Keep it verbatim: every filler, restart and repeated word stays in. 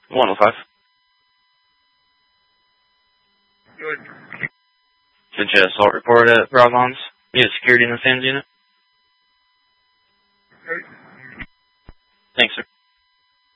one oh five. Good. Did you assault report at Broadlawns? You have security in the Sands unit? Hey. Thanks, sir.